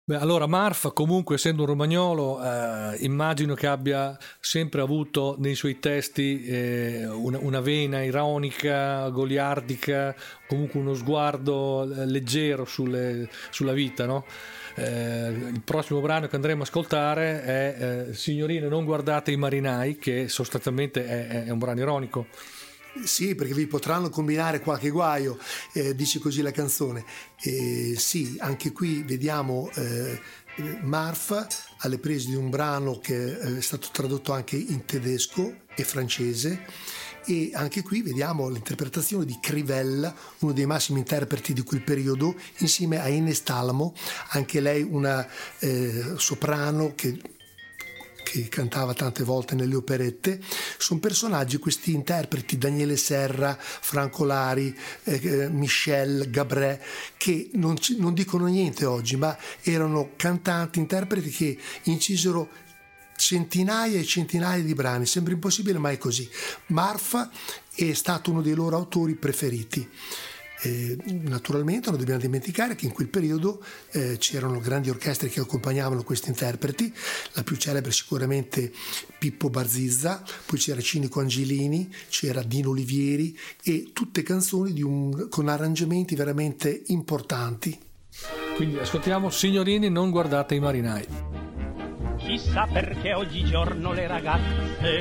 Beh, allora Marf comunque essendo un romagnolo immagino che abbia sempre avuto nei suoi testi una vena ironica, goliardica, comunque uno sguardo leggero sulla vita, no? Il prossimo brano che andremo a ascoltare è Signorine non guardate i marinai, che sostanzialmente è un brano ironico. Sì, perché vi potranno combinare qualche guaio, dice così la canzone. Sì, anche qui vediamo Marf alle prese di un brano che è stato tradotto anche in tedesco e francese, e anche qui vediamo l'interpretazione di Crivella, uno dei massimi interpreti di quel periodo, insieme a Ines Talamo, anche lei una soprano che cantava tante volte nelle operette. Sono personaggi, questi interpreti, Daniele Serra, Franco Lari, Michel Gabré, che non dicono niente oggi, ma erano cantanti, interpreti che incisero centinaia e centinaia di brani. Sembra impossibile, ma è così. Marf è stato uno dei loro autori preferiti. Naturalmente non dobbiamo dimenticare che in quel periodo c'erano grandi orchestre che accompagnavano questi interpreti, la più celebre sicuramente Pippo Barzizza, poi c'era Cinico Angelini, c'era Dino Olivieri, e tutte canzoni con arrangiamenti veramente importanti. Quindi ascoltiamo Signorini non guardate i marinai. Chissà perché oggigiorno le ragazze